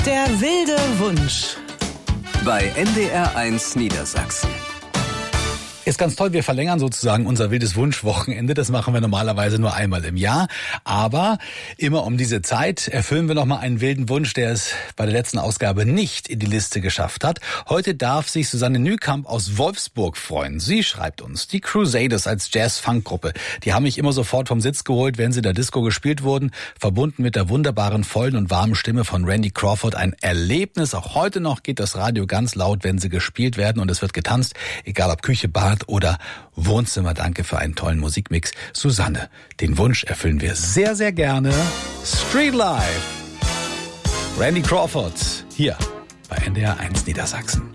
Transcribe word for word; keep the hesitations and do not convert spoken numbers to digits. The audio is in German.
Der wilde Wunsch. Bei N D R eins Niedersachsen. Ist ganz toll, wir verlängern sozusagen unser wildes Wunschwochenende. Das machen wir normalerweise nur einmal im Jahr. Aber immer um diese Zeit erfüllen wir nochmal einen wilden Wunsch, der es bei der letzten Ausgabe nicht in die Liste geschafft hat. Heute darf sich Susanne Nükamp aus Wolfsburg freuen. Sie schreibt uns, die Crusaders als Jazz-Funk-Gruppe, die haben mich immer sofort vom Sitz geholt, wenn sie in der Disco gespielt wurden. Verbunden mit der wunderbaren, vollen und warmen Stimme von Randy Crawford. Ein Erlebnis. Auch heute noch geht das Radio ganz laut, wenn sie gespielt werden. Und es wird getanzt, egal ob Küche, Bar oder Wohnzimmer. Danke für einen tollen Musikmix. Susanne, den Wunsch erfüllen wir sehr, sehr gerne. Street Life. Randy Crawford hier bei N D R eins Niedersachsen.